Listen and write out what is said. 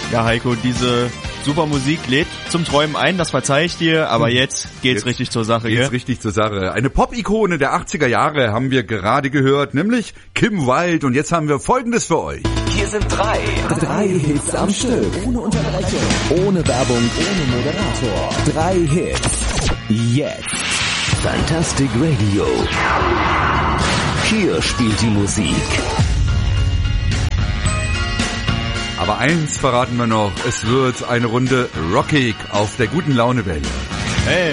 Ja, Heiko, diese super Musik lädt zum Träumen ein, das verzeih ich dir, aber jetzt geht's richtig zur Sache, Geht's gell? richtig zur Sache. Eine Pop-Ikone der 80er Jahre haben wir gerade gehört, nämlich Kim Wilde. Und jetzt haben wir Folgendes für euch. Hier sind drei Hits am Stück. Ohne Unterbrechung. Ohne Werbung. Ohne Moderator. 3 Hits. Jetzt. Fantastic Radio. Hier spielt die Musik. Aber eins verraten wir noch, es wird eine Runde rockig auf der guten Launewelle. Hey!